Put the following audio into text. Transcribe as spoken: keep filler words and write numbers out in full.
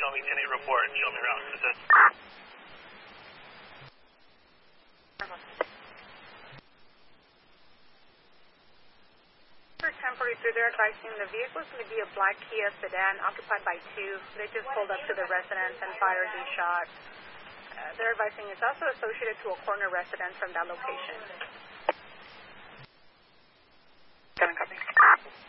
Show me ten eight report. Show me around. Assist. For ten forty-three, they're advising the vehicle is going to be a black Kia sedan occupied by two. They just pulled up to the residence and fired these shots. Uh, they're advising it's also associated to a corner residence from that location. Got a copy.